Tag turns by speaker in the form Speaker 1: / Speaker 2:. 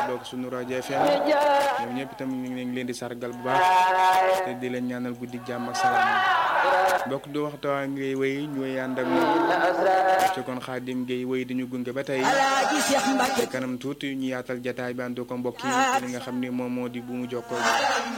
Speaker 1: lëkkaloo sunu rajo FM ñoom ñëpp itam ñu ngi leen di sargal bu baax te di leen ñaanal guddi jàmm ak salaam mbokk du waxtu waa ngay wéy ñooy ànd ak moom ci kon Xaadim Gueye wéy di ñu gunge ba tey ci kanam tuuti ñu yaatal jataay bi ànd ko mbokk yi li nga xam ni moom moo di bu mu jokkoo